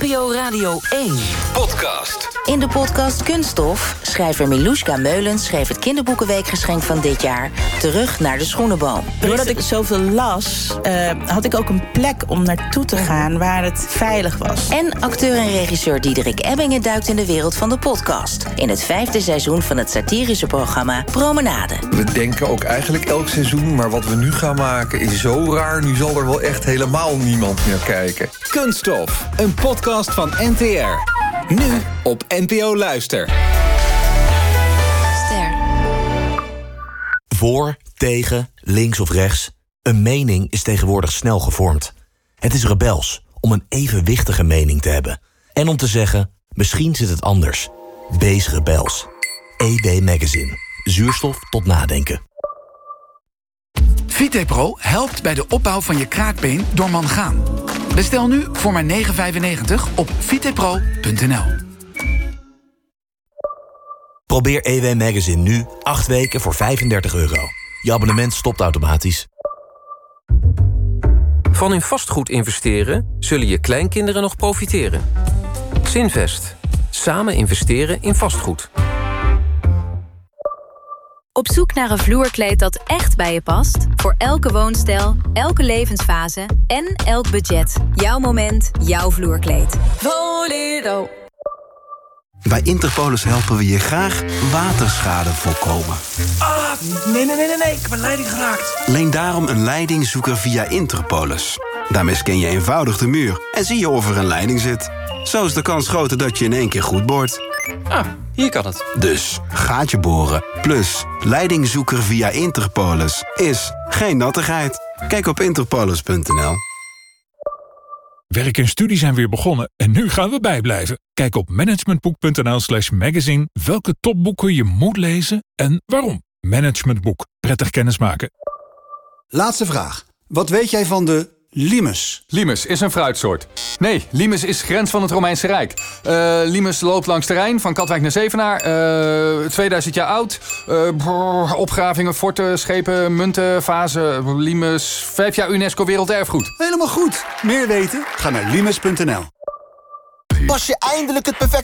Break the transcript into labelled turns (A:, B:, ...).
A: NPO Radio 1
B: podcast.
C: In de podcast Kunststof, schrijver Miluska Meulens schreef het kinderboekenweekgeschenk van dit jaar Terug naar de Schoenenboom.
D: Doordat ik zoveel las, had ik ook een plek om naartoe te gaan waar het veilig was.
C: En acteur en regisseur Diederik Ebbingen duikt in de wereld van de podcast. In het 5e seizoen van het satirische programma Promenade.
E: We denken ook eigenlijk elk seizoen, maar wat we nu gaan maken is zo raar. Nu zal er wel echt helemaal niemand meer kijken.
B: Kunststof, een podcast van NTR. Nu op NPO Luister.
C: Ster.
F: Voor, tegen, links of rechts. Een mening is tegenwoordig snel gevormd. Het is rebels om een evenwichtige mening te hebben. En om te zeggen, misschien zit het anders. Wees rebels. EW Magazine. Zuurstof tot nadenken.
G: VitePro helpt bij de opbouw van je kraakbeen door mangaan. Bestel nu voor maar €9,95 op vitepro.nl.
F: Probeer EW Magazine nu 8 weken voor €35. Je abonnement stopt automatisch.
H: Van in vastgoed investeren zullen je kleinkinderen nog profiteren. Zinvest. Samen investeren in vastgoed.
I: Op zoek naar een vloerkleed dat echt bij je past? Voor elke woonstijl, elke levensfase en elk budget. Jouw moment, jouw vloerkleed. Volero.
J: Bij Interpolis helpen we je graag waterschade voorkomen.
K: Nee, ik heb een leiding geraakt.
J: Leen daarom een leidingzoeker via Interpolis. Daarmee scan je eenvoudig de muur en zie je of er een leiding zit. Zo is de kans groter dat je in één keer goed boort.
K: Hier kan het.
J: Dus gaatje boren plus leidingzoeker via Interpolis is geen nattigheid. Kijk op interpolis.nl.
L: Werk en studie zijn weer begonnen en nu gaan we bijblijven. Kijk op managementboek.nl/magazine welke topboeken je moet lezen en waarom. Managementboek. Prettig kennismaken.
M: Laatste vraag. Wat weet jij van de limes?
N: Limes is een fruitsoort. Nee, limes is grens van het Romeinse Rijk. Limes loopt langs de Rijn, van Katwijk naar Zevenaar. 2000 jaar oud. Opgravingen, forten, schepen, munten, vazen. Limes, 5 jaar UNESCO Werelderfgoed.
M: Helemaal goed. Meer weten? Ga naar limes.nl.
O: Pas je eindelijk het perfecte